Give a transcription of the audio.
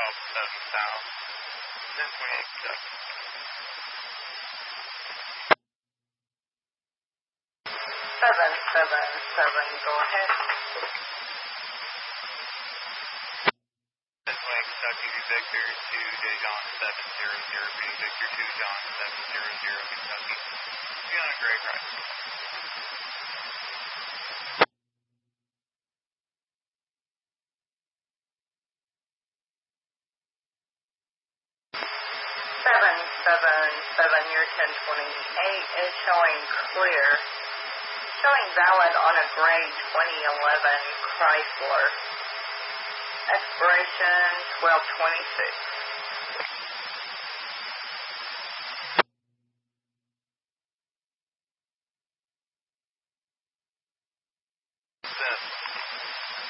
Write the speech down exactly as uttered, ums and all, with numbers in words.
South seven South, ten twenty-eight Kentucky. seven seven seven, go ahead. ten twenty-eight Kentucky, Victor two, John seven zero zero, Victor two, John seven zero zero, Kentucky. Be on a gray right. seven seven seven, your ten twenty-eight is showing clear. Showing valid on a gray twenty eleven Chrysler. Expiration twelve twenty-six.